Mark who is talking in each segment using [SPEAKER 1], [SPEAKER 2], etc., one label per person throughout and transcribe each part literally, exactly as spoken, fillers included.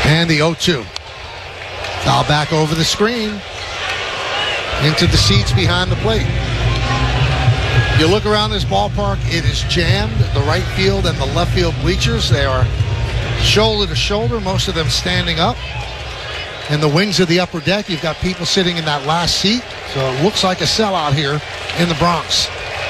[SPEAKER 1] And the oh two. Foul back over the screen. Into the seats behind the plate. You look around this ballpark, it is jammed. The right field and the left field bleachers, they are shoulder to shoulder, most of them standing up. In the wings of the upper deck, you've got people sitting in that last seat. So it looks like a sellout here in the Bronx.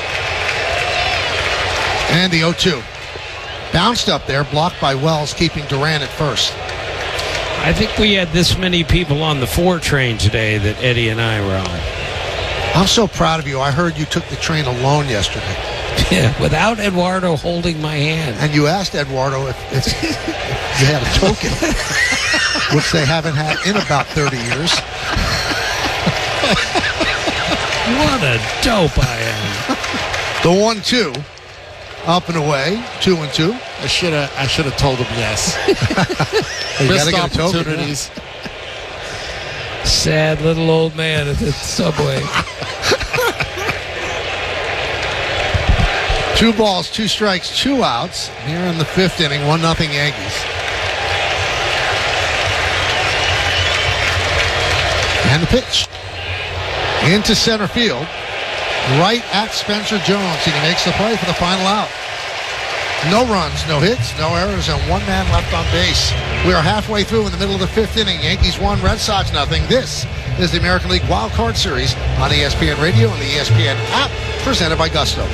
[SPEAKER 1] And the oh two. Bounced up there, blocked by Wells, keeping Duran at first.
[SPEAKER 2] I think we had this many people on the four train today that Eddie and I were on.
[SPEAKER 1] I'm so proud of you. I heard you took the train alone yesterday.
[SPEAKER 2] Yeah, without Eduardo holding my hand.
[SPEAKER 1] And you asked Eduardo if, if, if you had a token, which they haven't had in about thirty years.
[SPEAKER 2] What a dope I am.
[SPEAKER 1] The one two. Up and away, two and two.
[SPEAKER 3] I should have. I should have told him yes.
[SPEAKER 1] You
[SPEAKER 3] Missed
[SPEAKER 1] gotta get a token,
[SPEAKER 3] opportunities.
[SPEAKER 2] Sad little old man at the subway.
[SPEAKER 1] Two balls, two strikes, two outs. Here in the fifth inning, one nothing Yankees. And the pitch into center field. Right at Spencer Jones. He makes the play for the final out. No runs, no hits, no errors, and one man left on base. We are halfway through in the middle of the fifth inning. Yankees one, Red Sox nothing. This is the American League Wild Card Series on E S P N Radio and the E S P N app, presented by Gusto.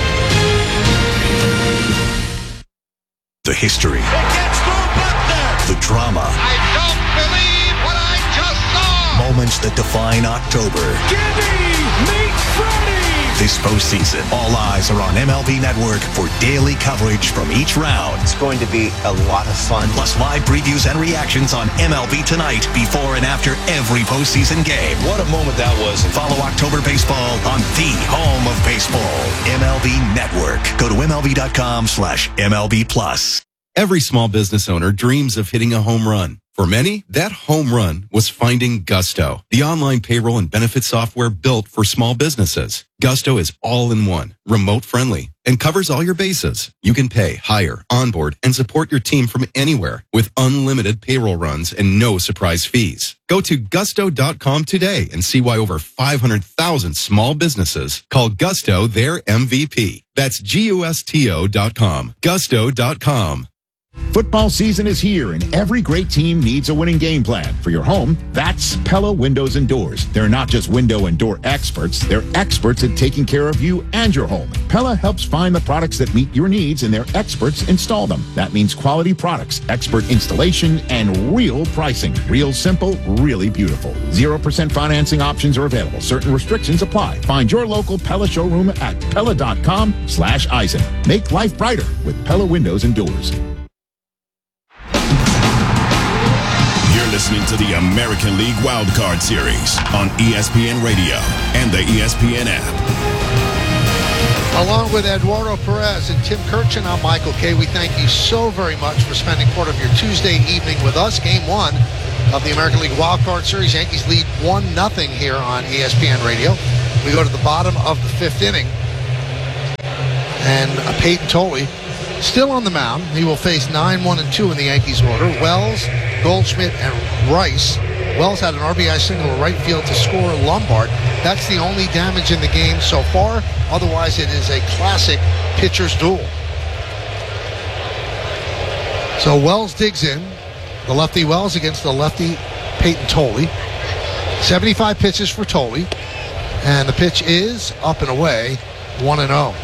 [SPEAKER 4] The history.
[SPEAKER 5] It gets through Buckner.
[SPEAKER 4] The drama.
[SPEAKER 5] I don't believe what I just saw.
[SPEAKER 4] Moments that define October.
[SPEAKER 5] Gibby meets Freddie.
[SPEAKER 4] This postseason, all eyes are on M L B Network for daily coverage from each round.
[SPEAKER 6] It's going to be a lot of fun.
[SPEAKER 4] Plus live previews and reactions on M L B Tonight before and after every postseason game.
[SPEAKER 6] What a moment that was.
[SPEAKER 4] Follow October Baseball on the home of baseball, M L B Network. Go to MLB.com slash MLB Plus.
[SPEAKER 7] Every small business owner dreams of hitting a home run. For many, that home run was finding Gusto, the online payroll and benefit software built for small businesses. Gusto is all-in-one, remote-friendly, and covers all your bases. You can pay, hire, onboard, and support your team from anywhere with unlimited payroll runs and no surprise fees. Go to gusto dot com today and see why over five hundred thousand small businesses call Gusto their M V P. That's G U S T O dot com. gusto dot com.
[SPEAKER 8] Football season is here, and every great team needs a winning game plan. For your home, that's Pella Windows and Doors. They're not just window and door experts. They're experts at taking care of you and your home. Pella helps find the products that meet your needs, and their experts install them. That means quality products, expert installation, and real pricing. Real simple, really beautiful. zero percent financing options are available. Certain restrictions apply. Find your local Pella showroom at Pella dot com slash Eisen. Make life brighter with Pella Windows and Doors.
[SPEAKER 9] You're listening to the American League Wild Card Series on E S P N Radio and the E S P N app.
[SPEAKER 1] Along with Eduardo Perez and Tim Kirchin, I'm Michael Kay. We thank you so very much for spending part of your Tuesday evening with us. Game one of the American League Wild Card Series. Yankees lead one nothing here on E S P N Radio. We go to the bottom of the fifth inning. And Peyton Toley still on the mound. He will face nine one and two in the Yankees order. Wells, Goldschmidt, and Rice. Wells had an R B I single to right field to score Lombard. That's the only damage in the game so far. Otherwise, it is a classic pitcher's duel. So Wells digs in. The lefty Wells against the lefty Peyton Toley. seventy-five pitches for Toley. And the pitch is up and away, one and oh.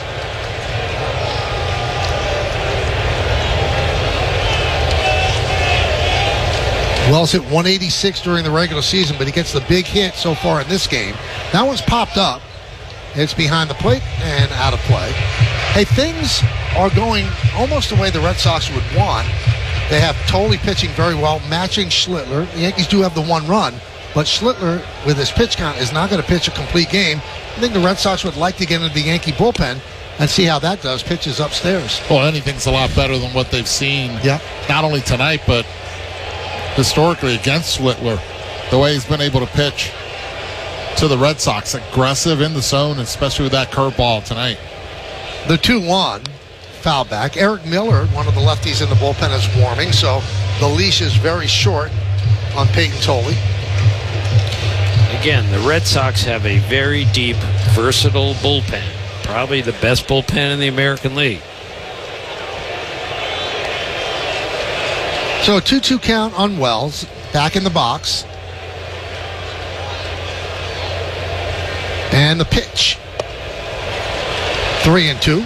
[SPEAKER 1] Wells hit one eighty-six during the regular season, but he gets the big hit so far in this game. That one's popped up. It's behind the plate and out of play. Hey, things are going almost the way the Red Sox would want. They have Toley pitching very well, matching Schlittler. The Yankees do have the one run, but Schlittler, with his pitch count, is not going to pitch a complete game. I think the Red Sox would like to get into the Yankee bullpen and see how that does. Pitches upstairs.
[SPEAKER 3] Well, anything's a lot better than what they've seen.
[SPEAKER 1] Yeah.
[SPEAKER 3] Not only tonight, but historically against Schlittler, the way he's been able to pitch to the Red Sox, aggressive in the zone, especially with that curveball tonight.
[SPEAKER 1] The two one, foul back. Eric Miller, one of the lefties in the bullpen, is warming, so the leash is very short on Peyton Tolley.
[SPEAKER 2] Again, the Red Sox have a very deep, versatile bullpen. Probably the best bullpen in the American League.
[SPEAKER 1] So a two two count on Wells, back in the box. And the pitch. Three and two.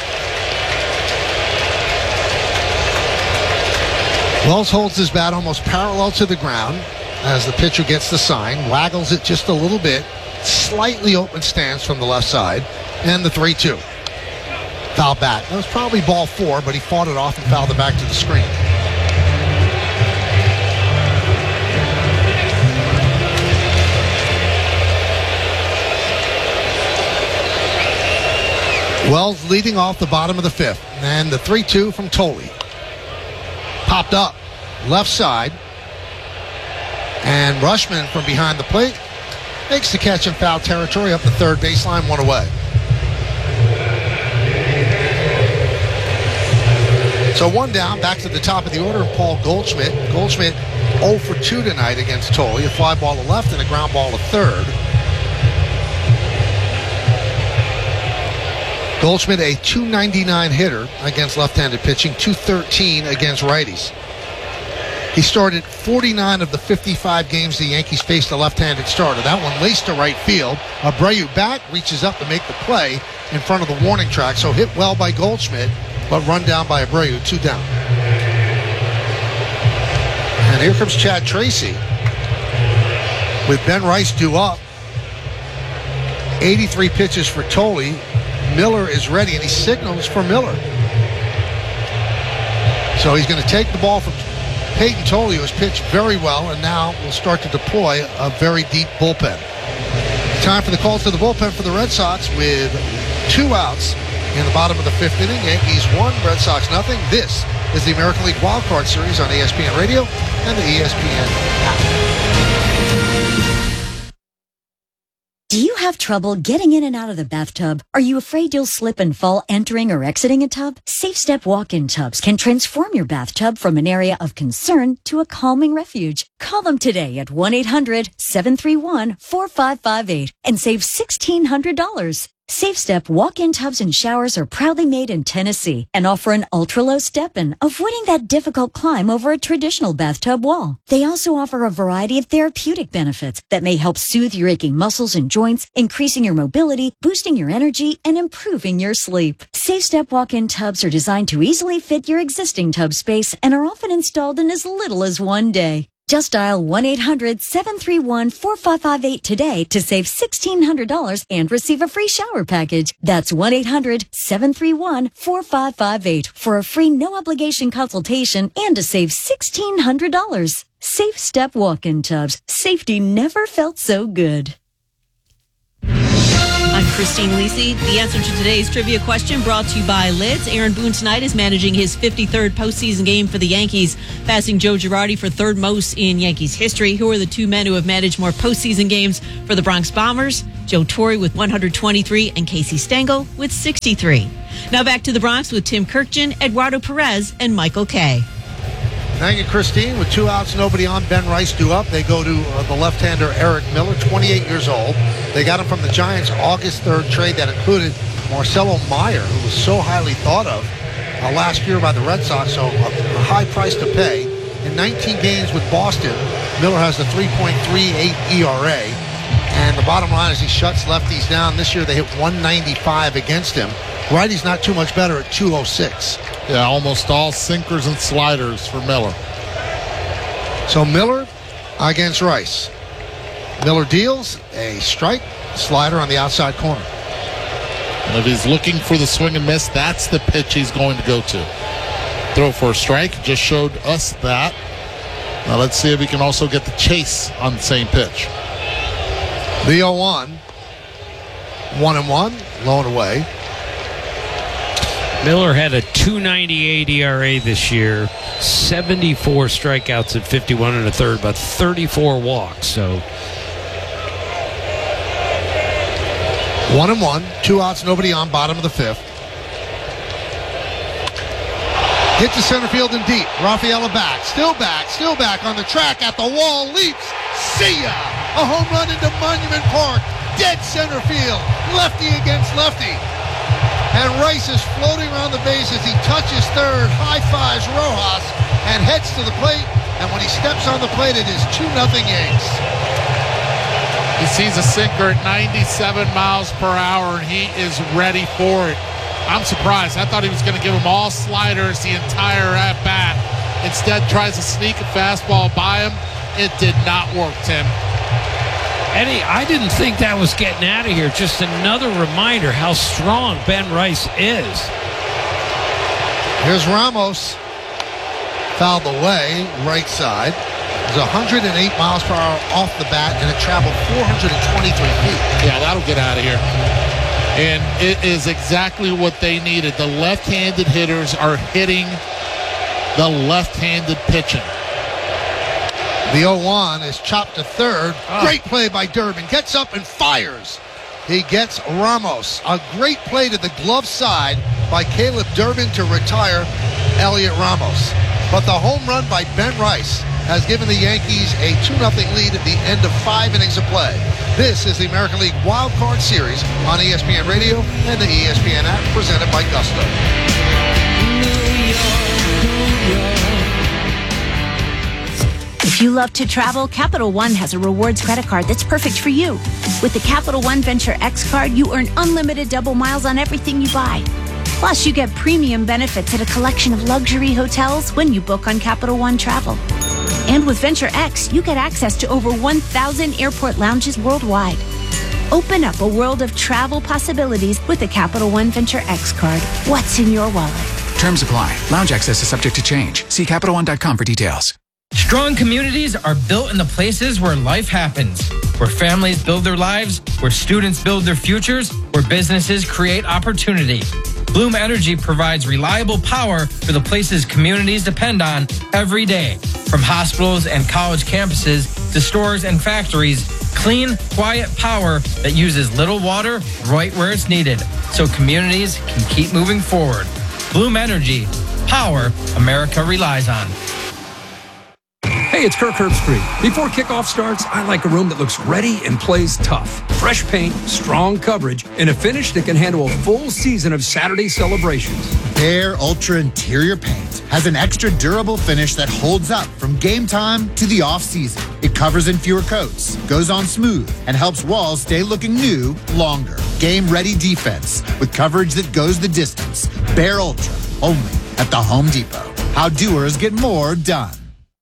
[SPEAKER 1] Wells holds his bat almost parallel to the ground as the pitcher gets the sign, waggles it just a little bit, slightly open stance from the left side, and the three two. Foul back. That was probably ball four, but he fought it off and fouled it back to the screen. Wells leading off the bottom of the fifth. And the three two from Tolley. Popped up, left side. And Rushman from behind the plate makes the catch in foul territory up the third baseline, one away. So one down, back to the top of the order, Paul Goldschmidt. Goldschmidt oh for two tonight against Tolley. A fly ball to left and a ground ball to third. Goldschmidt, a two ninety-nine hitter against left-handed pitching, two thirteen against righties. He started forty-nine of the fifty-five games the Yankees faced a left-handed starter. That one laced to right field. Abreu back, reaches up to make the play in front of the warning track. So hit well by Goldschmidt, but run down by Abreu, two down. And here comes Chad Tracy with Ben Rice due up. eighty-three pitches for Tolley. Miller is ready, and he signals for Miller. So he's going to take the ball from Peyton Tolley, who has pitched very well, and now will start to deploy a very deep bullpen. Time for the call to the bullpen for the Red Sox with two outs in the bottom of the fifth inning. Yankees one, Red Sox nothing. This is the American League Wild Card Series on E S P N Radio and the E S P N app.
[SPEAKER 10] Do you have trouble getting in and out of the bathtub? Are you afraid you'll slip and fall entering or exiting a tub? Safe Step walk-in tubs can transform your bathtub from an area of concern to a calming refuge. Call them today at one eight hundred seven three one four five five eight and save sixteen hundred dollars. Safe Step walk-in tubs and showers are proudly made in Tennessee and offer an ultra-low step-in, avoiding that difficult climb over a traditional bathtub wall. They also offer a variety of therapeutic benefits that may help soothe your aching muscles and joints, increasing your mobility, boosting your energy, and improving your sleep. Safe Step walk-in tubs are designed to easily fit your existing tub space and are often installed in as little as one day. Just dial one eight hundred seven three one four five five eight today to save sixteen hundred dollars and receive a free shower package. That's one eight hundred seven three one four five five eight for a free no-obligation consultation and to save sixteen hundred dollars. Safe Step walk-in tubs. Safety never felt so good.
[SPEAKER 11] I'm Christine Lisi. The answer to today's trivia question brought to you by Lids. Aaron Boone tonight is managing his fifty-third postseason game for the Yankees, passing Joe Girardi for third most in Yankees history. Who are the two men who have managed more postseason games for the Bronx Bombers? Joe Torre with one hundred twenty-three and Casey Stengel with sixty-three. Now back to the Bronx with Tim Kirkjian, Eduardo Perez, and Michael Kay.
[SPEAKER 1] Thank you, Christine. With two outs, nobody on, Ben Rice due up. They go to uh, the left-hander Eric Miller, twenty-eight years old. They got him from the Giants' August third trade that included Marcelo Meyer, who was so highly thought of uh, last year by the Red Sox, so a, a high price to pay. In nineteen games with Boston, Miller has a three point three eight E R A. And the bottom line is he shuts lefties down. This year they hit one ninety-five against him. Righty's not too much better at two oh six.
[SPEAKER 3] Yeah, almost all sinkers and sliders for Miller.
[SPEAKER 1] So Miller against Rice. Miller deals a strike, slider on the outside corner.
[SPEAKER 3] And if he's looking for the swing and miss, that's the pitch he's going to go to. Throw for a strike, just showed us that. Now let's see if he can also get the chase on the same pitch.
[SPEAKER 1] The oh one. One and one, low and away.
[SPEAKER 2] Miller had a two ninety-eight E R A this year, seventy-four strikeouts at fifty-one and a third, but thirty-four walks. So
[SPEAKER 1] one and one, two outs, nobody on, bottom of the fifth. Hit to center field and deep. Rafaela back, still back, still back on the track, at the wall, leaps. See ya! A home run into Monument Park. Dead center field. Lefty against lefty. And Rice is floating around the bases. He touches third, high-fives Rojas, and heads to the plate. And when he steps on the plate, it is two nothing Yanks.
[SPEAKER 3] He sees a sinker at ninety-seven miles per hour, and he is ready for it. I'm surprised. I thought he was going to give him all sliders the entire at-bat. Instead, tries to sneak a fastball by him. It did not work, Tim.
[SPEAKER 2] Eddie, I didn't think that was getting out of here. Just another reminder how strong Ben Rice is.
[SPEAKER 1] Here's Ramos. Fouled away, right side. It was one hundred eight miles per hour off the bat, and it traveled four hundred twenty-three feet.
[SPEAKER 3] Yeah, that'll get out of here. And it is exactly what they needed. The left-handed hitters are hitting the left-handed pitching.
[SPEAKER 1] The oh one is chopped to third.
[SPEAKER 2] Oh.
[SPEAKER 1] Great play by Durbin. Gets up and fires. He gets Ramos. A great play to the glove side by Caleb Durbin to retire Elliot Ramos. But the home run by Ben Rice has given the Yankees a two nothing lead at the end of five innings of play. This is the American League Wild Card Series on E S P N Radio and the E S P N app, presented by Gusto.
[SPEAKER 12] If you love to travel, Capital One has a rewards credit card that's perfect for you. With the Capital One Venture X card, you earn unlimited double miles on everything you buy. Plus, you get premium benefits at a collection of luxury hotels when you book on Capital One Travel. And with Venture X, you get access to over one thousand airport lounges worldwide. Open up a world of travel possibilities with the Capital One Venture X card. What's in your wallet?
[SPEAKER 13] Terms apply. Lounge access is subject to change. See Capital One dot com for details.
[SPEAKER 14] Strong communities are built in the places where life happens, where families build their lives, where students build their futures, where businesses create opportunity. Bloom Energy provides reliable power for the places communities depend on every day. From hospitals and college campuses to stores and factories, clean, quiet power that uses little water right where it's needed, so communities can keep moving forward. Bloom Energy, power America relies on.
[SPEAKER 15] Hey, it's Kirk Herbstreit. Before kickoff starts, I like a room that looks ready and plays tough. Fresh paint, strong coverage, and a finish that can handle a full season of Saturday celebrations.
[SPEAKER 16] Behr Ultra Interior Paint has an extra durable finish that holds up from game time to the off-season. It covers in fewer coats, goes on smooth, and helps walls stay looking new longer. Game-ready defense with coverage that goes the distance. Behr Ultra, only at the Home Depot. How doers get more done.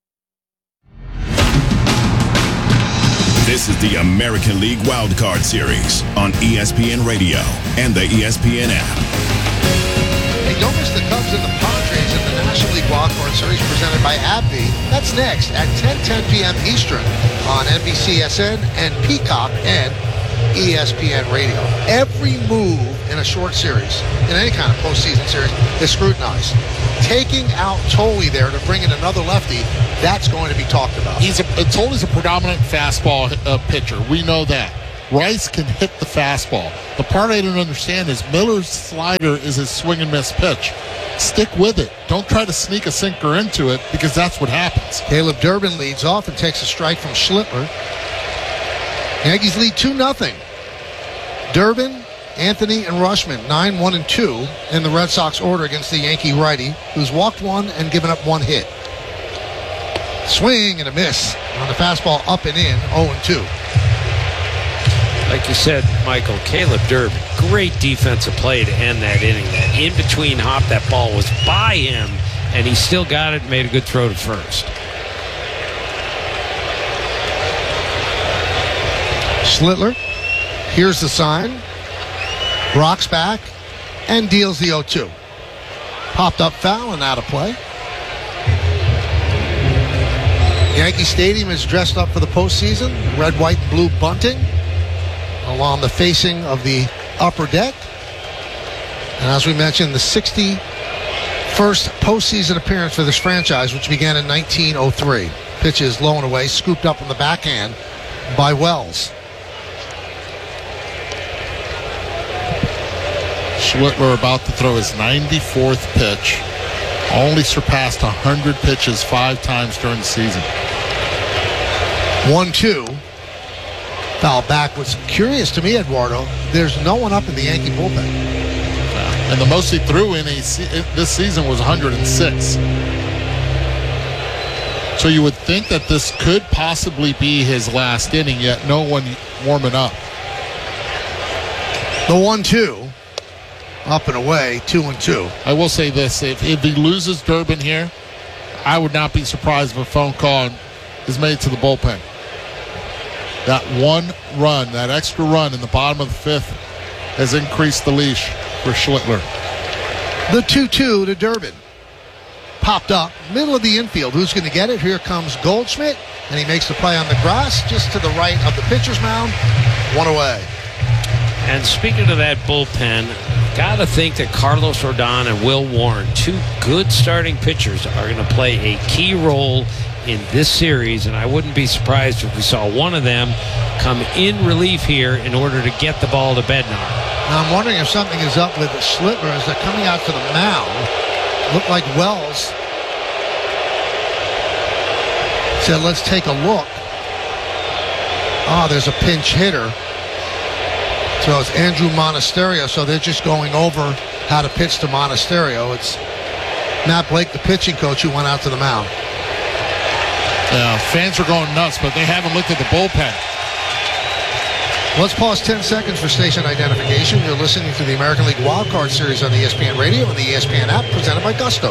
[SPEAKER 9] This is the American League Wild Card Series on E S P N Radio and the E S P N app.
[SPEAKER 1] Hey, don't miss the Cubs and the Padres in the National League Wild Card Series presented by AbbVie. That's next at ten ten p.m. Eastern on N B C S N and Peacock and E S P N Radio. Every move in a short series, in any kind of postseason series, is scrutinized. Taking out Tolley there to bring in another lefty, that's going to be talked about.
[SPEAKER 3] He's a, Tolley's a predominant fastball uh, pitcher. We know that. Rice can hit the fastball. The part I don't understand is Miller's slider is his swing and miss pitch. Stick with it. Don't try to sneak a sinker into it, because that's what happens.
[SPEAKER 1] Caleb Durbin leads off and takes a strike from Schlittler. Yankees lead two nothing. Durbin, Anthony, and Rushman, nine one and two in the Red Sox order against the Yankee righty, who's walked one and given up one hit. Swing and a miss on the fastball, up and in, oh and two.
[SPEAKER 2] Like you said, Michael, Caleb Durbin, great defensive play to end that inning. That in-between hop, that ball was by him, and he still got it and made a good throw to first.
[SPEAKER 1] Schlittler, here's the sign. Rocks back and deals the oh two. Popped up foul and out of play. Yankee Stadium is dressed up for the postseason. Red, white, and blue bunting along the facing of the upper deck. And as we mentioned, the sixty-first postseason appearance for this franchise, which began in nineteen oh three. Pitches low and away, scooped up on the backhand by Wells.
[SPEAKER 3] Schlittler about to throw his ninety-fourth pitch. Only surpassed one hundred pitches five times during the season.
[SPEAKER 1] one two. Foul back. What's curious to me, Eduardo, there's no one up in the Yankee bullpen.
[SPEAKER 3] And the most he threw in a se- this season was one hundred six. So you would think that this could possibly be his last inning, yet no one warming up.
[SPEAKER 1] The one two. Up and away, two and two.
[SPEAKER 3] I will say this, if, if he loses Durbin here, I would not be surprised if a phone call is made to the bullpen. That one run, that extra run in the bottom of the fifth has increased the leash for Schlittler.
[SPEAKER 1] The two two to Durbin. Popped up, middle of the infield. Who's going to get it? Here comes Goldschmidt, and he makes the play on the grass just to the right of the pitcher's mound. One away.
[SPEAKER 2] And speaking of that bullpen, got to think that Carlos Rodon and Will Warren, two good starting pitchers, are going to play a key role in this series, and I wouldn't be surprised if we saw one of them come in relief here in order to get the ball to Bednar.
[SPEAKER 1] Now I'm wondering if something is up with Schlittler as they're coming out to the mound. Looked like Wells said, let's take a look. Oh, there's a pinch hitter. So it's Andrew Monasterio, so they're just going over how to pitch to Monasterio. It's Matt Blake, the pitching coach, who went out to the mound.
[SPEAKER 3] Yeah, fans are going nuts, but they haven't looked at the bullpen.
[SPEAKER 1] Let's pause ten seconds for station identification. You're listening to the American League Wild Card Series on the E S P N Radio and the E S P N app, presented by Gusto.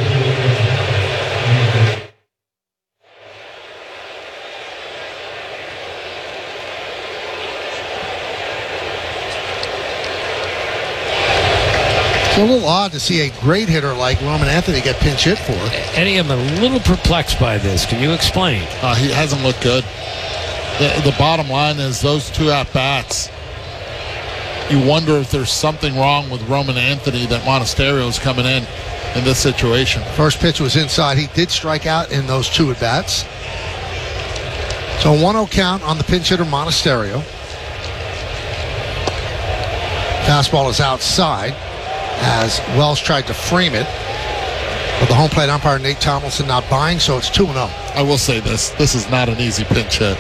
[SPEAKER 1] It's a little odd to see a great hitter like Roman Anthony get pinch hit for.
[SPEAKER 2] Eddie, I'm a little perplexed by this. Can you explain?
[SPEAKER 3] Uh, he hasn't looked good. The, the bottom line is those two at-bats, you wonder if there's something wrong with Roman Anthony that Monasterio's coming in in this situation.
[SPEAKER 1] First pitch was inside. He did strike out in those two at-bats. So one oh count on the pinch hitter Monasterio. Fastball is outside as Wells tried to frame it. But the home plate umpire, Nate Tomlinson, not buying, so it's two and oh.
[SPEAKER 3] I will say this. This is not an easy pinch hit.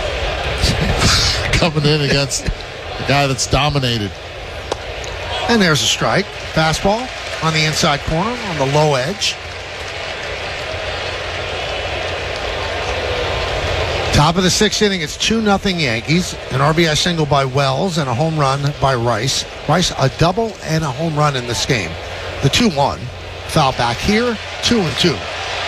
[SPEAKER 3] Coming in against the guy that's dominated.
[SPEAKER 1] And there's a strike. Fastball on the inside corner on the low edge. Top of the sixth inning, it's two nothing Yankees. An R B I single by Wells and a home run by Rice. Rice, a double and a home run in this game. The two one. Foul back here, two and two.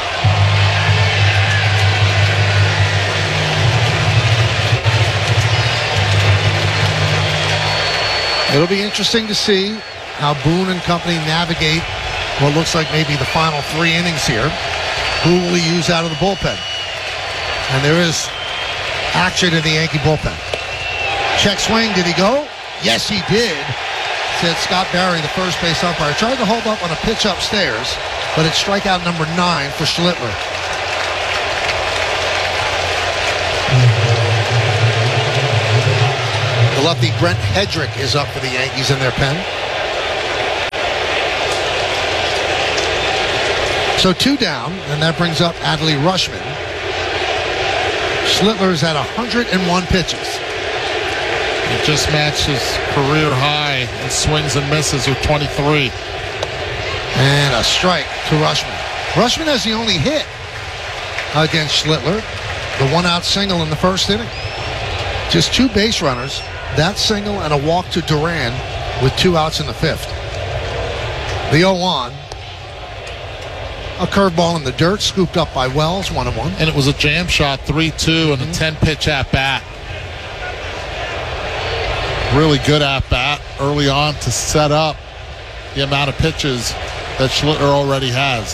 [SPEAKER 1] It'll be interesting to see how Boone and company navigate what looks like maybe the final three innings here. Who will he use out of the bullpen? And there is action in the Yankee bullpen. Check swing, did he go? Yes, he did, said Scott Barry, the first base umpire. Tried to hold up on a pitch upstairs, but it's strikeout number nine for Schlittler. The lefty Brent Hedrick is up for the Yankees in their pen. So two down, and that brings up Adley Rutschman. Schlittler's at one hundred one pitches.
[SPEAKER 3] He just matched his career high in swings and misses with twenty-three.
[SPEAKER 1] And a strike to Rutschman. Rutschman has the only hit against Schlittler. The one-out single in the first inning. Just two base runners. That single and a walk to Duran with two outs in the fifth. The oh one. A curveball in the dirt, scooped up by Wells, one and one.
[SPEAKER 3] And it was a jam shot, three two, and a ten-pitch at-bat. Really good at-bat early on to set up the amount of pitches that Schlittler already has.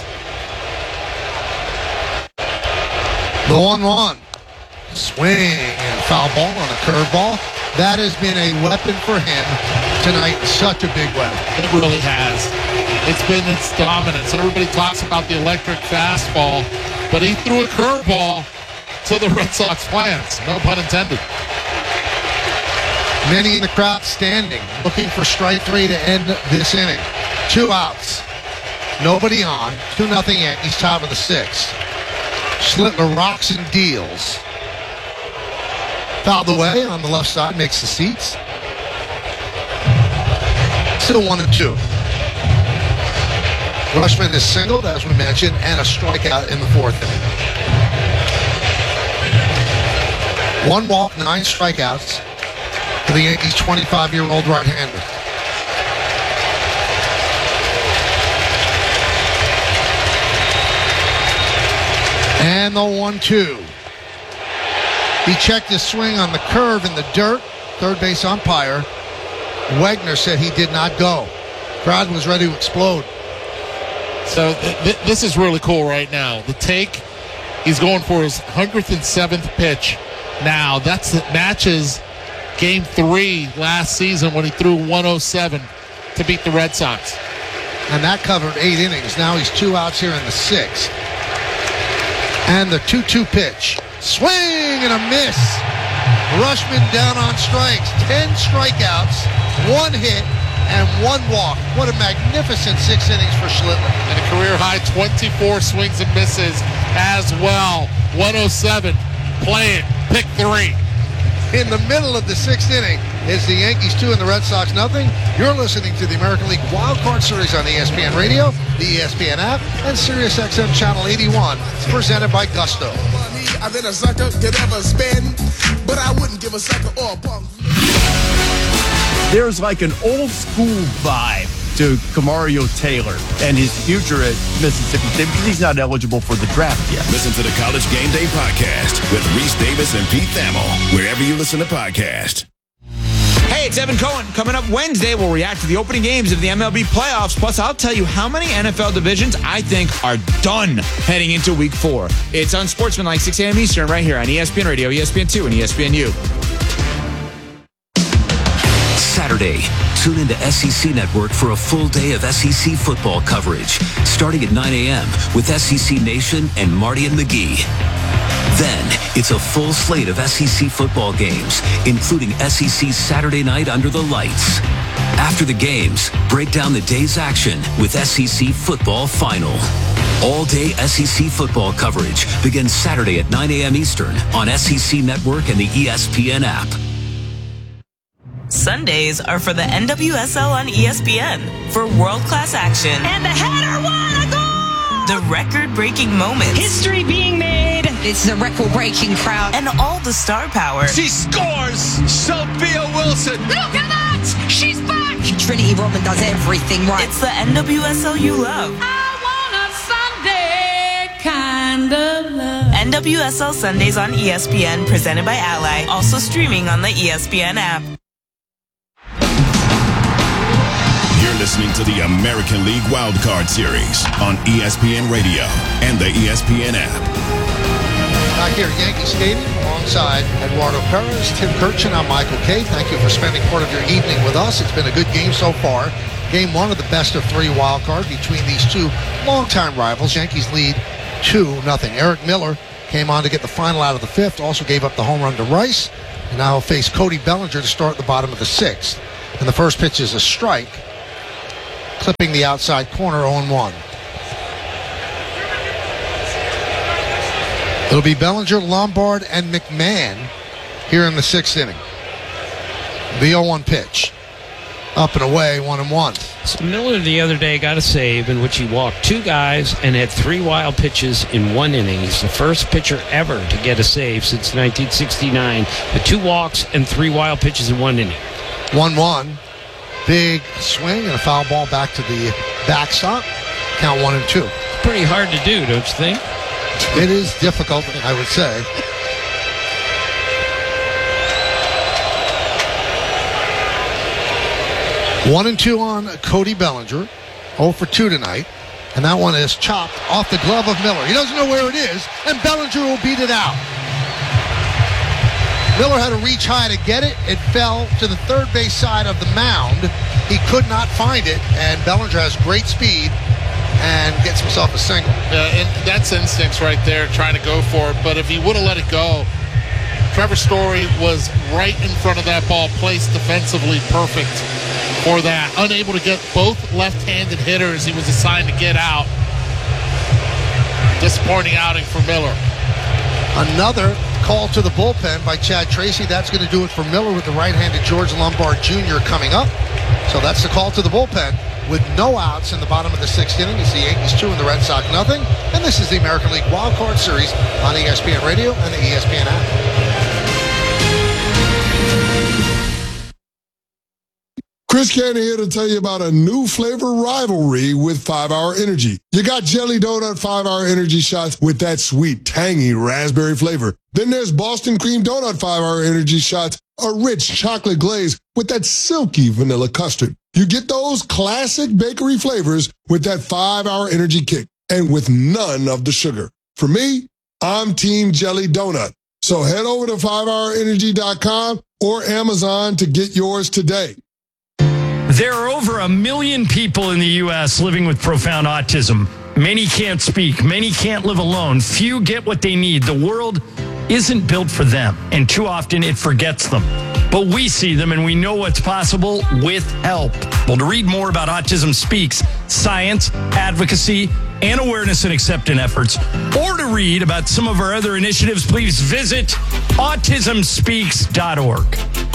[SPEAKER 1] The one one. Swing and foul ball on a curveball. That has been a weapon for him tonight. Such a big weapon.
[SPEAKER 3] It really has. It's been its dominance. Everybody talks about the electric fastball, but he threw a curveball to the Red Sox fans. No pun intended.
[SPEAKER 1] Many in the crowd standing, looking for strike three to end this inning. Two outs. Nobody on. two nothing Yankees, top of the sixth. Schlittler rocks and deals. Fouled away on the left side, makes the seats. Still one and two. Rushman is singled, as we mentioned, and a strikeout in the fourth inning. One walk, nine strikeouts for the Yankees' twenty-five-year-old right-hander. And the one two. He checked his swing on the curve in the dirt. Third base umpire Wegner said he did not go. Crowd was ready to explode.
[SPEAKER 3] So th- th- this is really cool right now. The take, he's going for his one hundred seventh pitch. Now, that's that matches game three last season when he threw one oh seven to beat the Red Sox.
[SPEAKER 1] And that covered eight innings. Now he's two outs here in the sixth. And the two two pitch. Swing and a miss. Rushman down on strikes. Ten strikeouts, one hit, and one walk. What a magnificent six innings for Schlittler.
[SPEAKER 3] And a career high twenty-four swings and misses as well. one oh seven. Play it. Pick three.
[SPEAKER 1] In the middle of the sixth inning is the Yankees two and the Red Sox nothing. You're listening to the American League Wild Card Series on E S P N Radio, the E S P N app, and Sirius X M Channel eighty-one, presented by Gusto.
[SPEAKER 17] I than a sucker could ever spend, but I wouldn't give a sucker or a punk.
[SPEAKER 18] There's like an old school vibe to Kamario Taylor and his future at Mississippi State because he's not eligible for the draft yet.
[SPEAKER 9] Listen to the College Game Day podcast with Reese Davis and Pete Thamel, wherever you listen to podcasts.
[SPEAKER 19] Hey, it's Evan Cohen. Coming up Wednesday, we'll react to the opening games of the M L B playoffs. Plus, I'll tell you how many N F L divisions I think are done heading into week four. It's on Sportsmanlike, six a.m. Eastern, right here on E S P N Radio, E S P N two, and E S P N U.
[SPEAKER 20] Saturday, tune into S E C Network for a full day of S E C football coverage, starting at nine a.m. with S E C Nation and Marty and McGee. Then, it's a full slate of S E C football games, including S E C Saturday Night Under the Lights. After the games, break down the day's action with S E C Football Final. All-day S E C football coverage begins Saturday at nine a.m. Eastern on S E C Network and the E S P N app.
[SPEAKER 21] Sundays are for the N W S L on E S P N for world-class action.
[SPEAKER 22] And the header won a goal!
[SPEAKER 21] The record-breaking moments.
[SPEAKER 22] History being made. It's a record-breaking crowd.
[SPEAKER 21] And all the star power.
[SPEAKER 22] She scores! Sophia Wilson! Look at that! She's back! Trinity Rodman does everything right.
[SPEAKER 21] It's the N W S L you love.
[SPEAKER 22] I want a Sunday kind of love.
[SPEAKER 21] N W S L Sundays on E S P N, presented by Ally. Also streaming on the E S P N app.
[SPEAKER 9] You're listening to the American League Wildcard Series on E S P N Radio and the E S P N app.
[SPEAKER 1] Back here at Yankee Stadium, alongside Eduardo Perez, Tim Kirchin, I'm Michael Kay. Thank you for spending part of your evening with us. It's been a good game so far. Game one of the best of three wild card between these two longtime rivals. Yankees lead two nothing. Eric Miller came on to get the final out of the fifth, also gave up the home run to Rice, and now he'll face Cody Bellinger to start at the bottom of the sixth. And the first pitch is a strike, clipping the outside corner, oh and one. It'll be Bellinger, Lombard, and McMahon here in the sixth inning. The oh one pitch. Up and away, one and one.
[SPEAKER 2] So Miller the other day got a save in which he walked two guys and had three wild pitches in one inning. He's the first pitcher ever to get a save since nineteen sixty-nine. The two walks and three wild pitches in one inning.
[SPEAKER 1] one one. Big swing and a foul ball back to the backstop. Count one and two.
[SPEAKER 2] It's pretty hard to do, don't you think?
[SPEAKER 1] It is difficult, I would say. One and two on Cody Bellinger. oh for two tonight. And that one is chopped off the glove of Miller. He doesn't know where it is, and Bellinger will beat it out. Miller had to reach high to get it. It fell to the third base side of the mound. He could not find it, and Bellinger has great speed and gets himself a single.
[SPEAKER 3] Uh, and that's instincts right there, trying to go for it. But if he would have let it go, Trevor Story was right in front of that ball, placed defensively perfect for that. Unable to get both left-handed hitters he was assigned to get out. Disappointing outing for Miller.
[SPEAKER 1] Another call to the bullpen by Chad Tracy. That's going to do it for Miller with the right-handed George Lombard Junior coming up. So that's the call to the bullpen with no outs in the bottom of the sixth inning. It's the Yankees two and the Red Sox nothing. And this is the American League Wild Card Series on E S P N Radio and the E S P N app.
[SPEAKER 5] Chris Cannon here to tell you about a new flavor rivalry with five hour Energy. You got Jelly Donut five hour Energy shots with that sweet, tangy raspberry flavor. Then there's Boston Cream Donut five hour Energy shots, a rich chocolate glaze with that silky vanilla custard. You get those classic bakery flavors with that five hour Energy kick and with none of the sugar. For me, I'm Team Jelly Donut. So head over to five hour energy dot com or Amazon to get yours today.
[SPEAKER 6] There are over a million people in the U S living with profound autism. Many can't speak. Many can't live alone. Few get what they need. The world isn't built for them, and too often it forgets them. But we see them, and we know what's possible with help. Well, to read more about Autism Speaks, science, advocacy, and awareness and acceptance efforts, or to read about some of our other initiatives, please visit autism speaks dot org.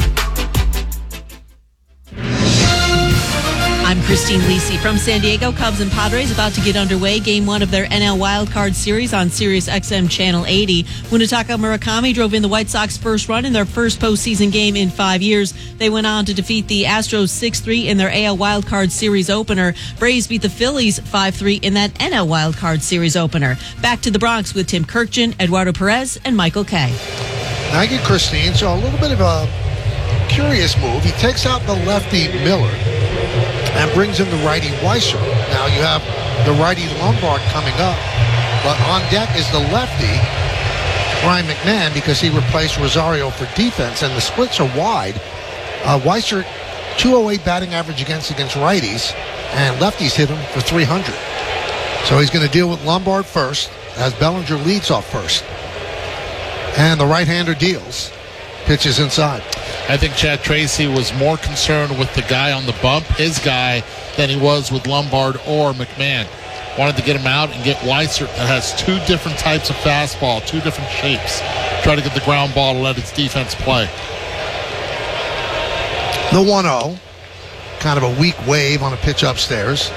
[SPEAKER 11] I'm Christine Lisi from San Diego. Cubs and Padres about to get underway. Game one of their N L Wildcard Series on Sirius X M Channel eighty. Munetaka Murakami drove in the White Sox first run in their first postseason game in five years. They went on to defeat the Astros six three in their A L Wildcard Series opener. Braves beat the Phillies five three in that N L Wildcard Series opener. Back to the Bronx with Tim Kirkjian, Eduardo Perez, and Michael Kay.
[SPEAKER 1] Thank you, Christine. So a little bit of a curious move. He takes out the lefty Miller and brings in the righty Weissert. Now you have the righty Lombard coming up, but on deck is the lefty Ryan McMahon because he replaced Rosario for defense, and the splits are wide. Uh, Weissert, two oh eight batting average against against righties, and lefties hit him for three hundred. So he's going to deal with Lombard first, as Bellinger leads off first. And the right-hander deals. Pitches inside.
[SPEAKER 3] I think Chad Tracy was more concerned with the guy on the bump, his guy, than he was with Lombard or McMahon. Wanted to get him out and get Weissert that has two different types of fastball, two different shapes. Try to get the ground ball to let its defense play.
[SPEAKER 1] The one oh. Kind of a weak wave on a pitch upstairs.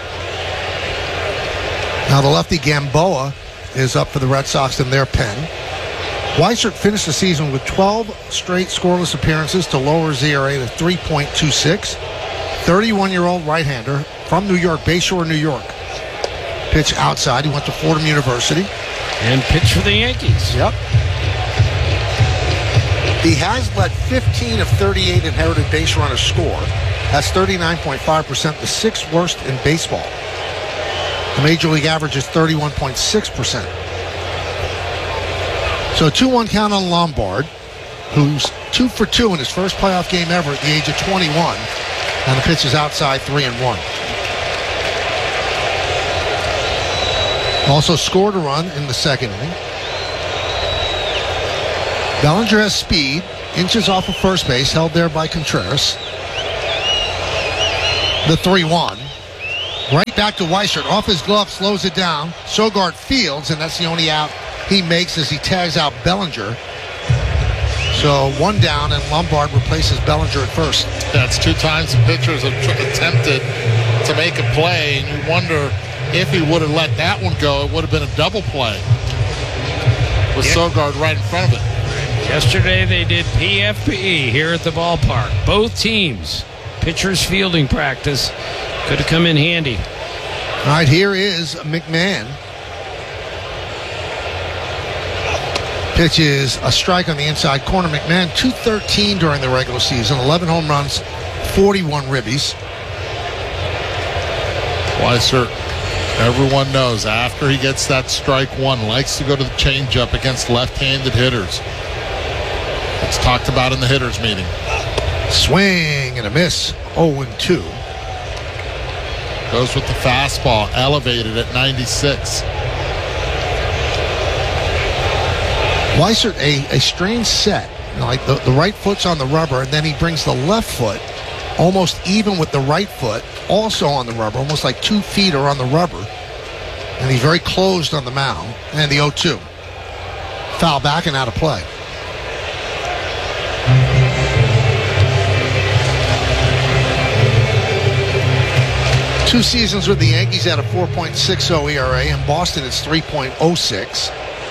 [SPEAKER 1] Now the lefty Gamboa is up for the Red Sox in their pen. Weissert finished the season with twelve straight scoreless appearances to lower his E R A to three point two six. thirty-one-year-old right-hander from New York, Bayshore, New York. Pitch outside. He went to Fordham University.
[SPEAKER 2] And pitch for the Yankees.
[SPEAKER 1] Yep. He has let fifteen of thirty-eight inherited base runners score. That's thirty-nine point five percent, the sixth worst in baseball. The Major League average is thirty-one point six percent. So two one count on Lombard, who's two for two in his first playoff game ever at the age of twenty-one. And the pitch is outside, three and one. Also scored a run in the second inning. Bellinger has speed, inches off of first base, held there by Contreras. The three one. Right back to Weissert. Off his glove, slows it down. Sogard fields, and that's the only out he makes as he tags out Bellinger. So one down, and Lombard replaces Bellinger at first.
[SPEAKER 3] That's two times the pitchers have tr- attempted to make a play, and you wonder if he would have let that one go, it would have been a double play with yeah. Sogard right in front of it.
[SPEAKER 2] Yesterday they did P F P here at the ballpark. Both teams, pitchers fielding practice, could have come in handy.
[SPEAKER 1] All right, here is McMahon. Pitch is a strike on the inside corner. McMahon, two thirteen during the regular season, eleven home runs, forty-one ribbies.
[SPEAKER 3] Weissert, everyone knows after he gets that strike one, likes to go to the changeup against left-handed hitters. It's talked about in the hitters meeting.
[SPEAKER 1] Swing and a miss, oh and two.
[SPEAKER 3] Goes with the fastball, elevated at ninety-six.
[SPEAKER 1] Weissert, a, a strange set. Like the, the right foot's on the rubber, and then he brings the left foot almost even with the right foot, also on the rubber, almost like two feet are on the rubber. And he's very closed on the mound. And the oh two. Foul back and out of play. Two seasons with the Yankees at a four point six oh E R A. In Boston, it's three point oh six.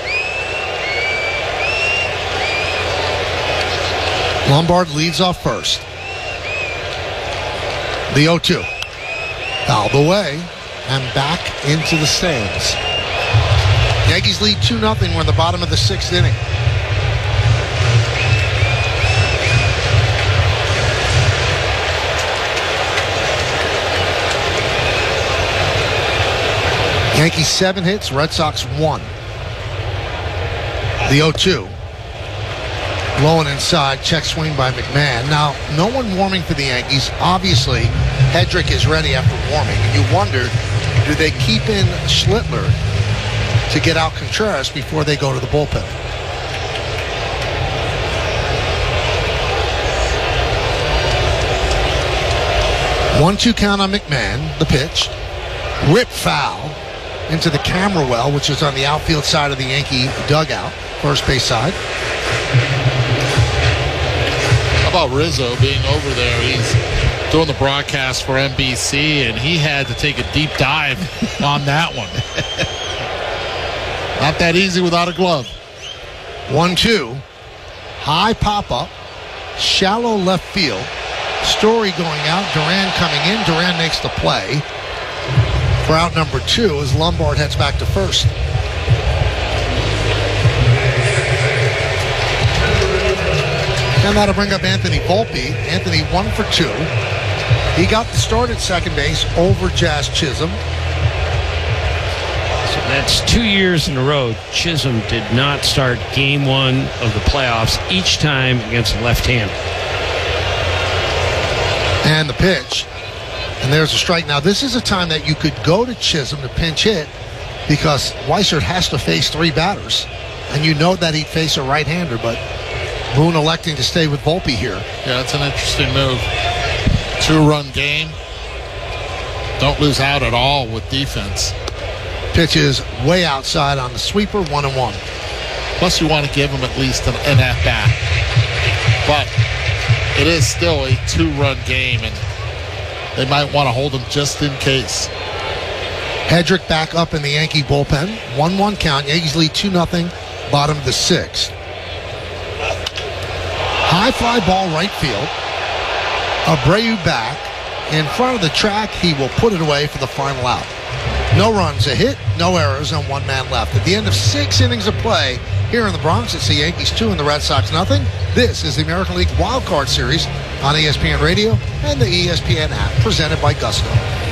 [SPEAKER 1] Lombard leads off first. The oh two. Fouled away and back into the stands. Yankees lead two nothing. We're in the bottom of the sixth inning. Yankees seven hits, Red Sox one. The oh two. Low and inside, check swing by McMahon. Now, no one warming for the Yankees. Obviously, Hedrick is ready after warming. And you wonder, do they keep in Schlittler to get out Contreras before they go to the bullpen? one two count on McMahon, the pitch. Rip foul into the camera well, which is on the outfield side of the Yankee dugout, first base side.
[SPEAKER 3] How about Rizzo being over there? He's doing the broadcast for N B C, and he had to take a deep dive on that one. Not that easy without a glove.
[SPEAKER 1] one two. High pop-up. Shallow left field. Story going out. Duran coming in. Duran makes the play for out number two as Lombard heads back to first. And that'll bring up Anthony Volpe. Anthony one for two. He got the start at second base over Jazz Chisholm.
[SPEAKER 2] So that's two years in a row. Chisholm did not start game one of the playoffs each time against a left-hander.
[SPEAKER 1] And the pitch. And there's a strike. Now, this is a time that you could go to Chisholm to pinch hit because Weissert has to face three batters. And you know that he'd face a right-hander, but Boone electing to stay with Volpe here.
[SPEAKER 3] Yeah, that's an interesting move. Two-run game. Don't lose out at all with defense.
[SPEAKER 1] Pitch is way outside on the sweeper, one and one.
[SPEAKER 3] Plus, you want to give him at least an, an at-bat. But it is still a two-run game, and they might want to hold him just in case.
[SPEAKER 1] Hedrick back up in the Yankee bullpen. one one count. Yankees lead two nothing. Bottom of the sixth. High fly ball right field. Abreu back. In front of the track, he will put it away for the final out. No runs, a hit, no errors, and one man left. At the end of six innings of play here in the Bronx, it's the Yankees two and the Red Sox nothing. This is the American League Wild Card Series on E S P N Radio and the E S P N app, presented by Gusto.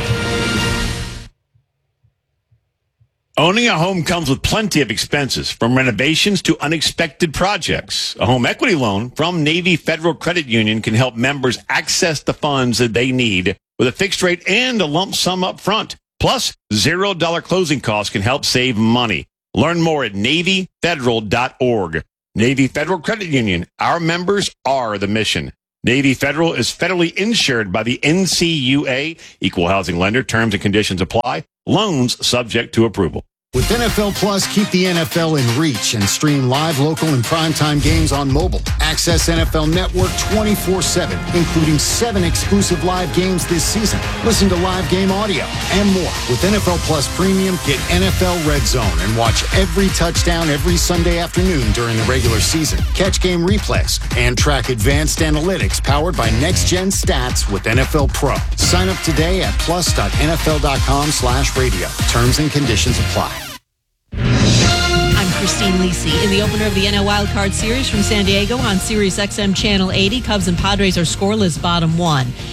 [SPEAKER 4] Owning a home comes with plenty of expenses, from renovations to unexpected projects. A home equity loan from Navy Federal Credit Union can help members access the funds that they need with a fixed rate and a lump sum up front. Plus, zero dollar closing costs can help save money. Learn more at Navy Federal dot org. Navy Federal Credit Union. Our members are the mission. Navy Federal is federally insured by the N C U A. Equal housing lender. Terms and conditions apply. Loans subject to approval.
[SPEAKER 7] With N F L Plus, keep the N F L in reach and stream live, local, and primetime games on mobile. Access N F L Network twenty-four seven, including seven exclusive live games this season. Listen to live game audio and more. With N F L Plus Premium, get N F L Red Zone and watch every touchdown every Sunday afternoon during the regular season. Catch game replays and track advanced analytics powered by next-gen stats with N F L Pro. Sign up today at plus dot N F L dot com slash radio. Terms and conditions apply.
[SPEAKER 11] I'm Christine Lisi. In the opener of the N L Wild Card Series from San Diego on Sirius X M Channel eighty, Cubs and Padres are scoreless, bottom one.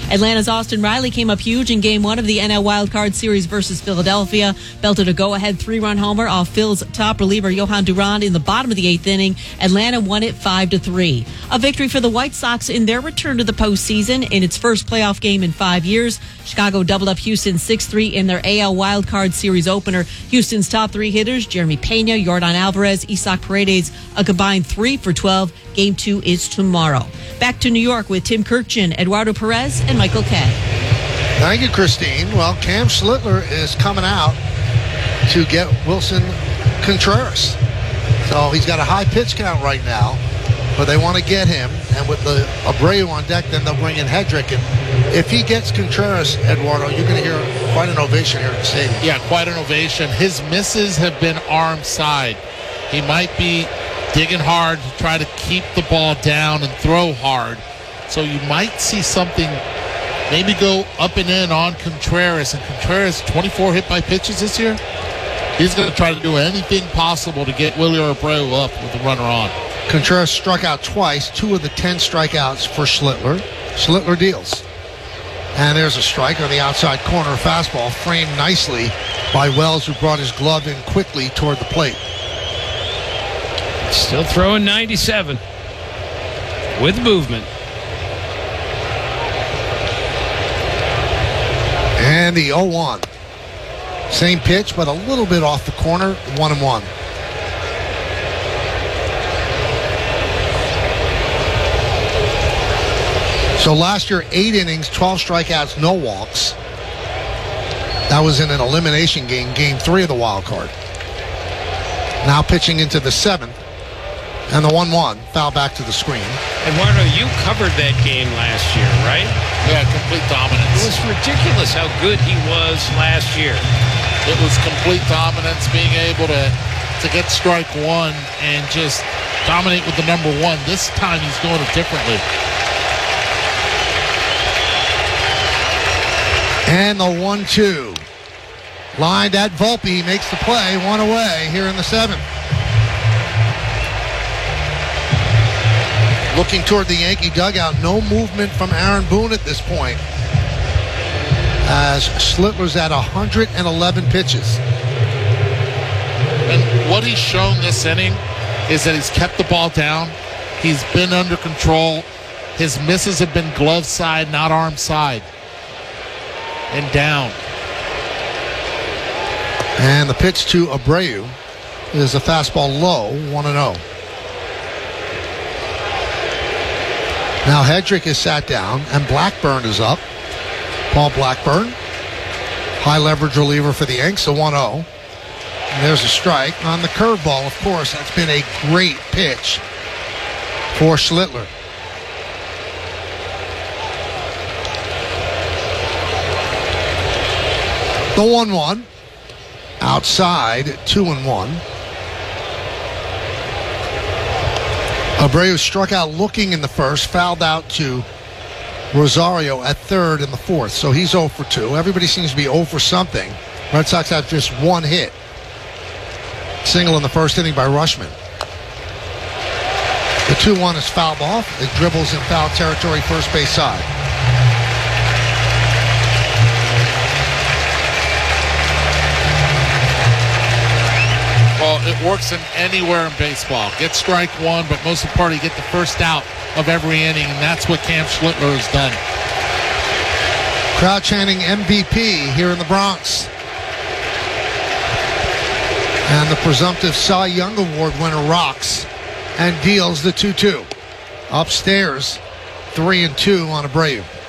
[SPEAKER 11] Atlanta's Austin Riley came up huge in Game one of the N L Wild Card Series versus Philadelphia. Belted a go-ahead three-run homer off Phil's top reliever Johan Duran in the bottom of the eighth inning. Atlanta won it five to three. A victory for the White Sox in their return to the postseason in its first playoff game in five years. Chicago doubled up Houston six three in their A L Wild Card Series opener. Houston's top three hitters, Jeremy Pena, Yordan Alvarez, Isaac Paredes, a combined three for twelve. Game two is tomorrow. Back to New York with Tim Kurkjian, Eduardo Perez, and Michael Kay.
[SPEAKER 1] Thank you, Christine. Well, Cam Schlittler is coming out to get Wilson Contreras. So he's got a high pitch count right now, but they want to get him. And with the Abreu on deck, then they'll bring in Hedrick. And if he gets Contreras, Eduardo, you're going to hear quite an ovation here at the stadium.
[SPEAKER 3] Yeah, quite an ovation. His misses have been arm side. He might be digging hard to try to keep the ball down and throw hard. So you might see something maybe go up and in on Contreras. And Contreras, twenty-four hit by pitches this year. He's going to try to do anything possible to get Willie Abreu up with the runner on.
[SPEAKER 1] Contreras struck out twice, two of the ten strikeouts for Schlittler. Schlittler deals. And there's a strike on the outside corner fastball, framed nicely by Wells, who brought his glove in quickly toward the plate.
[SPEAKER 2] Still throwing ninety-seven with movement.
[SPEAKER 1] And the oh one. Same pitch, but a little bit off the corner, one and one. So last year, eight innings, twelve strikeouts, no walks. That was in an elimination game, game three of the wild card. Now pitching into the seventh. And the one one, foul back to the screen.
[SPEAKER 2] Eduardo, you covered that game last year, right?
[SPEAKER 3] Yeah, complete dominance.
[SPEAKER 2] It was ridiculous how good he was last year.
[SPEAKER 3] It was complete dominance, being able to, to get strike one and just dominate with the number one. This time he's doing it differently.
[SPEAKER 1] And the one two. Lined at Volpe, makes the play, one away here in the seventh. Looking toward the Yankee dugout, no movement from Aaron Boone at this point, as Schlittler's at one hundred eleven pitches.
[SPEAKER 3] And what he's shown this inning is that he's kept the ball down. He's been under control. His misses have been glove side, not arm side. And down.
[SPEAKER 1] And the pitch to Abreu is a fastball low, one and oh. Now Hedrick is sat down, and Blackburn is up. Paul Blackburn, high leverage reliever for the Yanks, a one oh. And there's a strike on the curveball, of course. That's been a great pitch for Schlittler. The one one. Outside, two and one. Abreu struck out looking in the first, fouled out to Rosario at third in the fourth. So he's oh for two. Everybody seems to be oh for something. Red Sox have just one hit. Single in the first inning by Rushman. The two one is fouled off. It dribbles in foul territory, first base side.
[SPEAKER 3] Well, it works in anywhere in baseball. Get strike one, but most importantly, get the first out of every inning, and that's what Cam Schlittler has done.
[SPEAKER 1] Crowd chanting M V P here in the Bronx. And the presumptive Cy Young Award winner rocks and deals the two two. Upstairs, three and two on Abreu.